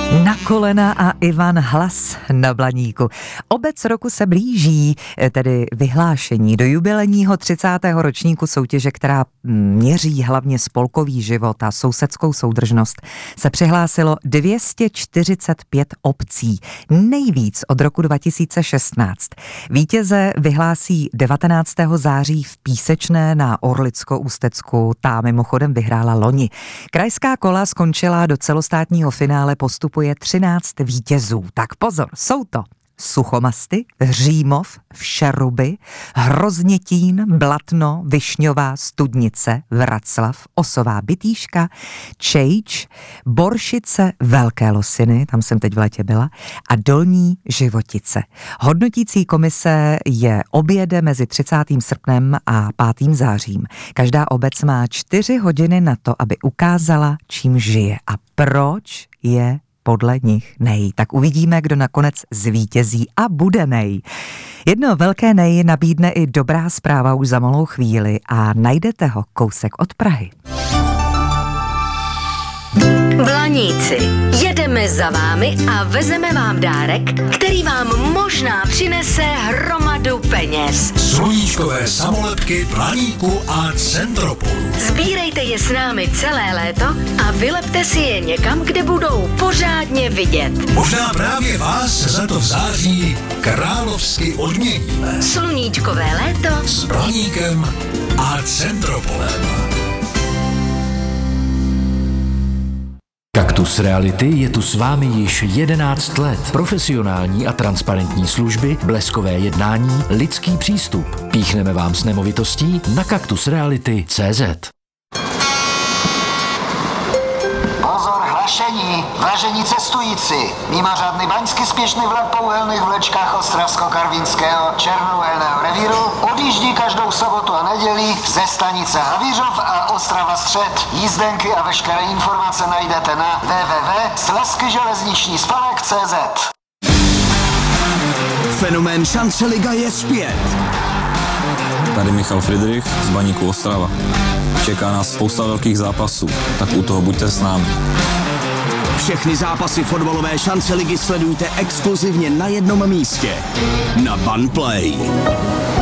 Na kolena a Ivan Hlas na Blaníku. Obec roku se blíží, tedy vyhlášení do jubilejního 30. ročníku soutěže, která měří hlavně spolkový život a sousedskou soudržnost, se přihlásilo 245 obcí, nejvíc od roku 2016. Vítěze vyhlásí 19. září v Písečné na Orlicko-Ústecku, ta mimochodem vyhrála loni. Krajská kola skončila, do celostátního finále postupuje 13 vítězů. Tak pozor, jsou to Suchomasty, Římov, Všeruby, Hroznětín, Blatno, Višňová, Studnice, Vraclav, Osová Bytýška, Čejč, Boršice, Velké Losiny, tam jsem teď v létě byla, a Dolní Životice. Hodnotící komise je objede mezi 30. srpnem a 5. zářím. Každá obec má 4 hodiny na to, aby ukázala, čím žije a proč je podle nich nej. Tak uvidíme, kdo nakonec zvítězí a bude nej. Jedno velké nej nabídne i dobrá zpráva už za malou chvíli a najdete ho kousek od Prahy. Blaníci, jedeme za vámi a vezeme vám dárek, který vám možná přinese hromadu peněz. Sluníčkové samolepky Blaníku a Centropolu. Sbírejte je s námi celé léto a vylepte si je někam, kde budou pořádně vidět. Možná právě vás za to v září královsky odměníme. Sluníčkové léto S Blaníkem a Centropolem. Kaktus Reality je tu s vámi již 11 let. Profesionální a transparentní služby, bleskové jednání, lidský přístup. Píchneme vám s nemovitostí na kaktusreality.cz. Pozor, hlašení, vážení cestující. Mimořádny baňsky spěšný vlak po uhelných vlečkách Ostravsko-Karvinského Černouhelného revíru odjíždí každou sobotu a neděli ze stanice Havířov a Ostrava Střed. Jízdenky a veškeré informace najdete na www.slezskyželezničníspolek.cz. Fenomén Šance liga je zpět. Tady Michal Friedrich z Baníku Ostrava. Čeká nás spousta velkých zápasů, tak u toho buďte s námi. Všechny zápasy fotbalové Šance ligy sledujte exkluzivně na jednom místě. Na Banplay.